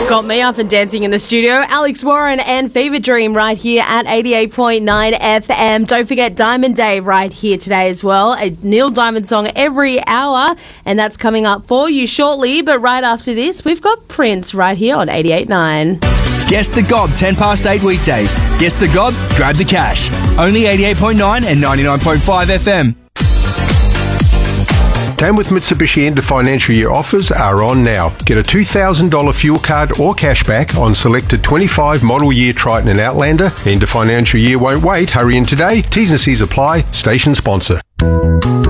Got me up and dancing in the studio. Alex Warren and Fever Dream right here at 88.9 FM. Don't forget Diamond Day right here today as well. A Neil Diamond song every hour, and that's coming up for you shortly. But right after this, we've got Prince right here on 88.9. Guess the Gob 10 past 8 weekdays. Guess the Gob, grab the cash. Only 88.9 and 99.5 FM. Tamworth Mitsubishi end of financial year offers are on now. Get a $2,000 fuel card or cashback on selected 25 model year Triton and Outlander. End of financial year won't wait. Hurry in today. T's and C's apply. Station sponsor.